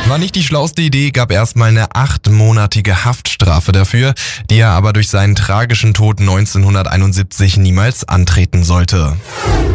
War nicht die schlauste Idee, gab erstmal eine 8-monatige Haftstrafe dafür, die er aber durch seinen tragischen Tod 1971 niemals antreten sollte.